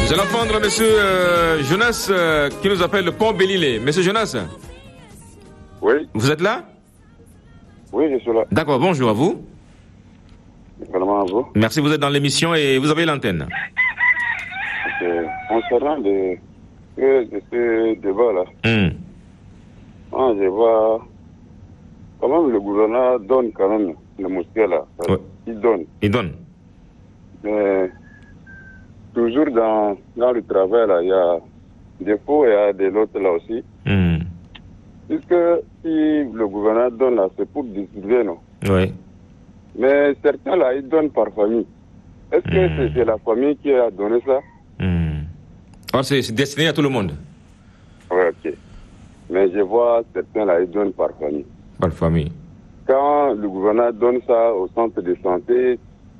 C'est l'enfant de monsieur Jonas qui nous appelle le pont Belle-Île. Monsieur Jonas? Oui. Vous êtes là? Oui, je suis là. D'accord, bonjour à vous. Vraiment à vous. Merci, vous êtes dans l'émission et vous avez l'antenne. Concernant de ce débat-là, moi, je vois quand même le gouvernement donne quand même le mosquée là. Ouais. Il donne. Il donne. Mais toujours dans le travail là, il y a des faux et il y a des autres là aussi. Puisque si le gouvernement donne là, c'est pour distribuer, non? Oui. Mais certains là, ils donnent par famille. Est-ce que c'est la famille qui a donné ça? Alors c'est destiné à tout le monde? Oui, ok. Mais je vois certains là, ils donnent par famille. Par famille. Quand le gouvernement donne ça au centre de santé,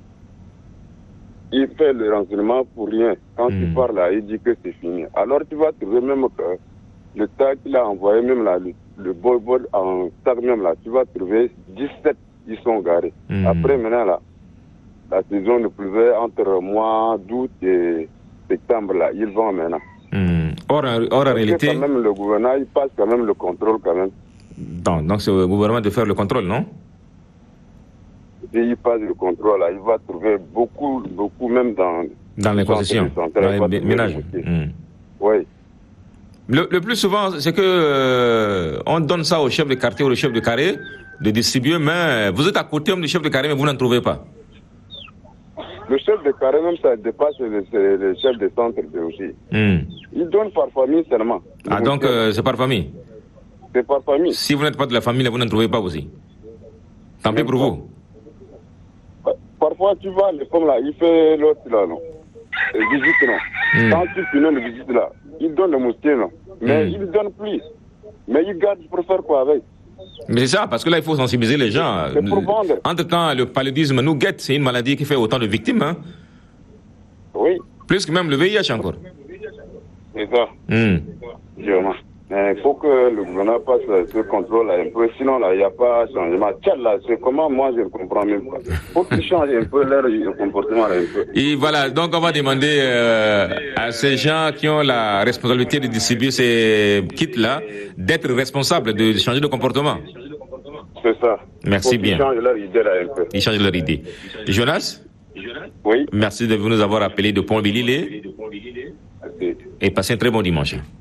il fait le renseignement pour rien. Quand il part là, il dit que c'est fini. Alors tu vas trouver même que le tas qu'il a envoyé, même là, le bol en sac même là, tu vas trouver 17, ils sont garés. Après maintenant là, la saison ne pleuvait entre mois d'août et septembre là, ils vont maintenant. Or en réalité... Quand même le gouvernement, il passe quand même le contrôle quand même. Donc c'est au gouvernement de faire le contrôle, non? Si il passe le contrôle là, il va trouver beaucoup même dans les concessions, dans les ménages. Oui. Le plus souvent, c'est que on donne ça au chef de quartier ou au chef de carré de distribuer, mais vous êtes à côté du chef de carré, mais vous n'en trouvez pas. Le chef de carré, même ça dépasse le chef de centre aussi. Il donne par famille seulement. Ah, donc c'est par famille? C'est par famille. Si vous n'êtes pas de la famille, vous n'en trouvez pas aussi. Tant pis pour vous. Parfois, tu vois, les femmes là, il fait l'autre là, non? Visite, non? Quand tu finis le visite là, il donne le mosquée, non? Mais il donne plus. Mais il garde pour faire quoi avec? Mais c'est ça, parce que là, il faut sensibiliser les gens. C'est pour vendre. Entre-temps, le paludisme nous guette. C'est une maladie qui fait autant de victimes. Hein? Oui. Plus que même le VIH encore. C'est ça. Vraiment. Mais il faut que le gouvernement passe ce contrôle un peu. Sinon, là, il n'y a pas de changement. Tchad, là, c'est comment moi, je ne comprends même pas. Il faut qu'ils changent un peu leur comportement. Un peu. Et voilà, donc on va demander à ces gens qui ont la responsabilité de distribuer ces kits-là d'être responsables, de changer de comportement. C'est ça. Merci bien. Ils changent leur idée là un peu. Ils changent leur idée. Jonas? Oui. Merci de nous avoir appelé de Pont Belle-Île. Et passez un très bon dimanche.